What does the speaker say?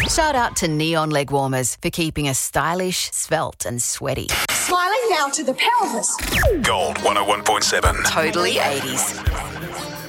Shout out to Neon Leg Warmers for keeping us stylish, svelte and sweaty. Smiling now to the pelvis. Gold 101.7. Totally 80s.